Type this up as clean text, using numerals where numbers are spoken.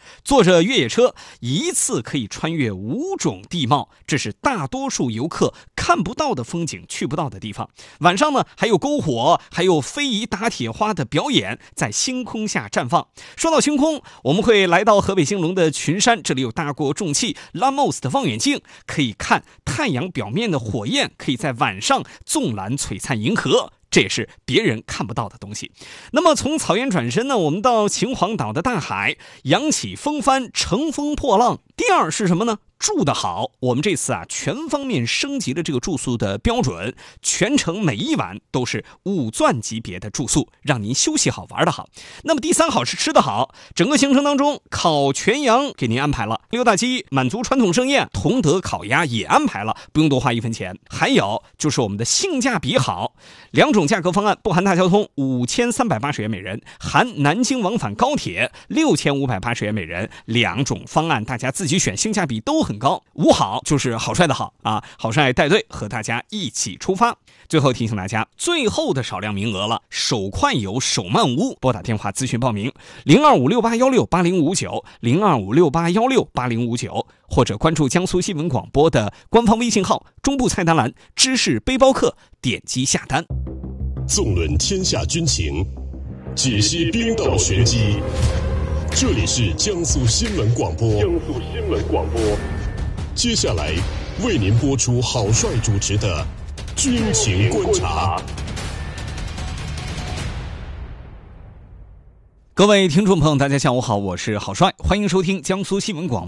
坐着越野车一次可以穿越5种地貌，这是大多数游客看不到的风景，去不到的地方。晚上呢，还有篝火，还有非遗打铁花的表演在星空下绽放。说到星空，我们会来到河北兴隆的群山，这里有大过重器 Lamos 的望远镜，可以看太阳表面的火焰，可以在晚上纵览璀璨银河，这也是别人看不到的东西。那么从草原转身呢，我们到秦皇岛的大海，扬起风帆，乘风破浪。第二是什么呢？住得好。我们这次全方面升级了这个住宿的标准，全程每一晚都是5钻级别的住宿，让您休息好玩得好。那么第三好是吃得好，整个行程当中烤全羊给您安排了，6大鸡满族传统盛宴，同德烤鸭也安排了，不用多花1分钱。还有就是我们的性价比好，2种价格方案，不含大交通5380元每人，含南京往返高铁6580元每人，2种方案大家自己选，性价比都很高。5好就是好帅的好啊，好帅带队和大家一起出发。最后提醒大家，最后的少量名额了，手快有手慢无，拨打电话咨询报名025681680590，025681680590，或者关注江苏新闻广播的官方微信号，中部菜单栏知识背包客，点击下单。 纵论天下军情，解析兵道玄机，这里是江苏新闻广播。接下来为您播出郝帅主持的军情观察。 各位听众朋友大家下午好，我是郝帅，欢迎收听江苏新闻广播